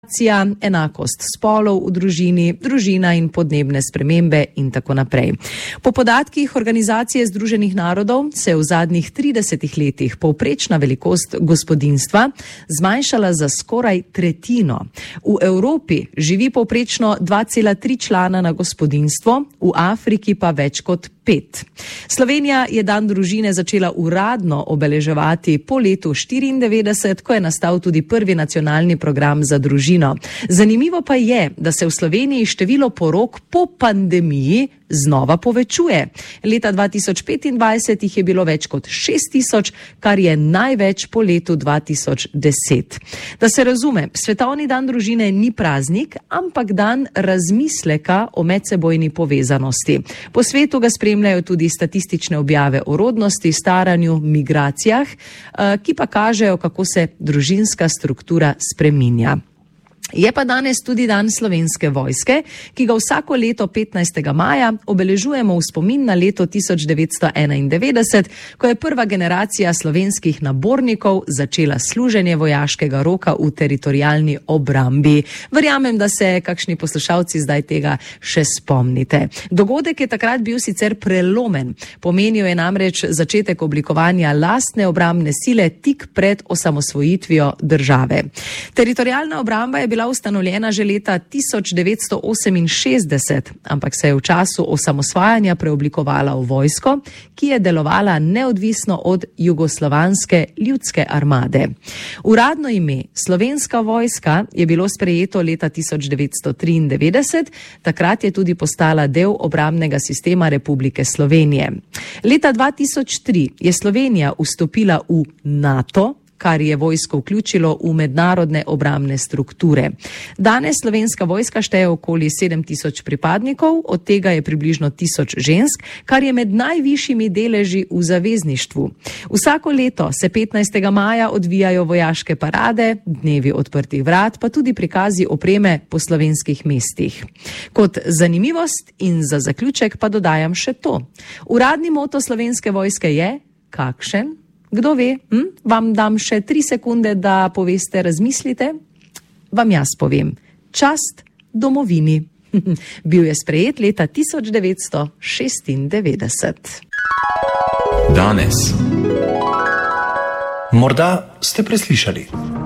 enakost spolov v družini, družina in podnebne spremembe in tako naprej. Po podatkih Organizacije Združenih narodov se je v zadnjih 30 letih povprečna velikost gospodinjstva zmanjšala za skoraj tretjino. V Evropi živi povprečno 2,3 člana na gospodinjstvo, v Afriki pa več kot 5. Slovenija je dan družine začela uradno obeleževati po letu 1994, ko je nastal tudi prvi nacionalni program za družino. Zanimivo pa je, da se v Sloveniji število porok po pandemiji znova povečuje. Leta 2025 jih je bilo več kot 6.000, kar je največ po letu 2010. Da se razume, Svetovni dan družine ni praznik, ampak dan razmisleka o medsebojni povezanosti. Po svetu ga spremljajo tudi statistične objave o rodnosti, staranju, migracijah, ki pa kažejo, kako se družinska struktura spreminja. Je pa danes tudi dan Slovenske vojske, ki ga vsako leto 15. maja obeležujemo v spomin na leto 1991, ko je prva generacija slovenskih nabornikov začela služenje vojaškega roka v teritorialni obrambi. Verjamem, da se kakšni poslušalci zdaj tega še spomnite. Dogodek je takrat bil sicer prelomen. Pomenil je namreč začetek oblikovanja lastne obrambne sile tik pred osamosvojitvijo države. Teritorialna obramba je bila ustanovljena že leta 1968, ampak se je v času osamosvajanja preoblikovala v vojsko, ki je delovala neodvisno od Jugoslovanske ljudske armade. Uradno ime Slovenska vojska je bilo sprejeto leta 1993, takrat je tudi postala del obrambnega sistema Republike Slovenije. Leta 2003 je Slovenija vstopila v NATO, kar je vojsko vključilo v mednarodne obrambne strukture. Danes Slovenska vojska šteje okoli 7.000 pripadnikov, od tega je približno 1.000 žensk, kar je med najvišjimi deleži v zavezništvu. Vsako leto se 15. maja odvijajo vojaške parade, dnevi odprtih vrat, pa tudi prikazi opreme po slovenskih mestih. Kot zanimivost in za zaključek pa dodajam še to. Uradni moto Slovenske vojske je kakšen? Kdo ve? Vam dam še 3 sekunde, da poveste, razmislite. Vam jaz povem. Čast domovini. Bil je sprejet leta 1996. Danes. Morda ste preslišali.